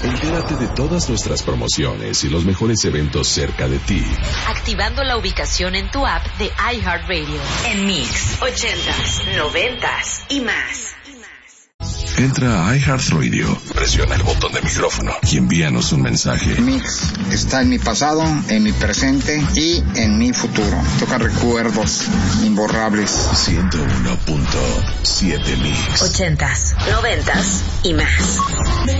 Entérate de todas nuestras promociones y los mejores eventos cerca de ti. Activando la ubicación en tu app de iHeartRadio. En Mix, 80s, 90s y más. Entra a iHeartRadio, presiona el botón de micrófono y envíanos un mensaje. Mix está en mi pasado, en mi presente y en mi futuro. Toca recuerdos imborrables. 101.7 Mix. 80s, 90s y más.